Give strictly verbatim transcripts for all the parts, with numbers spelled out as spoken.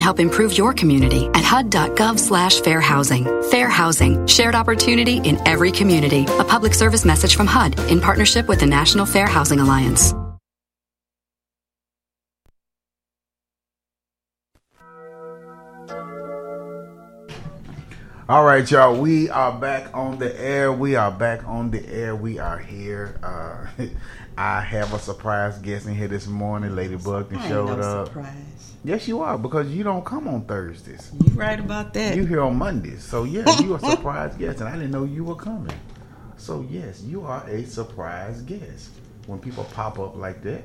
Help improve your community at H U D dot gov slash fair housing. Fair housing, shared opportunity in every community. A public service message from H U D in partnership with the National Fair Housing Alliance. All right, y'all. We are back on the air. We are back on the air. We are here. Uh, I have a surprise guest in here this morning. Lady Buckton showed no up. Surprise. Yes, you are, because you don't come on Thursdays. You right about that. You here on Mondays. So, yeah, you a surprise guest, and I didn't know you were coming. So, yes, you are a surprise guest. When people pop up like that.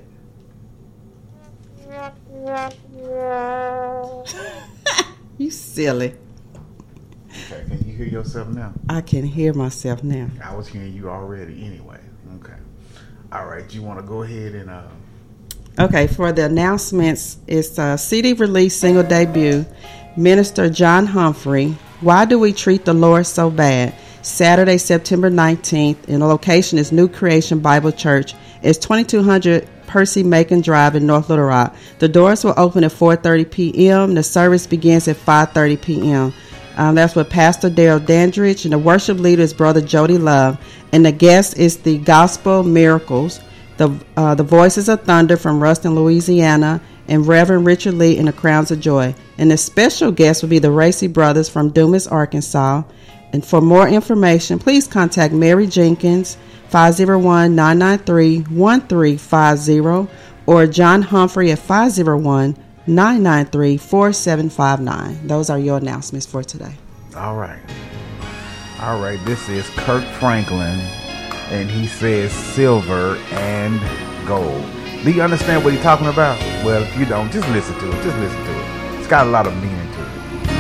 You silly. Okay, can you hear yourself now? I can hear myself now. I was hearing you already anyway. Okay. All right, you want to go ahead and... Uh, Okay, for the announcements, it's a C D release single debut. Minister John Humphrey, Why Do We Treat the Lord So Bad? Saturday, September nineteenth, and the location is New Creation Bible Church. It's twenty-two hundred Percy Macon Drive in North Little Rock. The doors will open at four thirty p.m. The service begins at five thirty p.m. Um, that's with Pastor Daryl Dandridge, and the worship leader is Brother Jody Love, and the guest is the Gospel Miracles. The uh, the Voices of Thunder from Ruston, Louisiana, and Reverend Richard Lee and the Crowns of Joy. And the special guest will be the Racy Brothers from Dumas, Arkansas. And for more information, please contact Mary Jenkins, five oh one, nine nine three, one three five oh, or John Humphrey at five oh one, nine nine three, four seven five nine. Those are your announcements for today. All right. All right, this is Kirk Franklin. And he says silver and gold. Do you understand what he's talking about? Well, if you don't, just listen to it. Just listen to it. It's got a lot of meaning